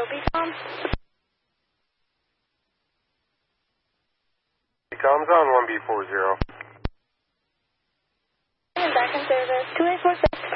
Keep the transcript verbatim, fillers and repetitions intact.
Becom. Becom's on one B four zero. Back in service. two eight four six.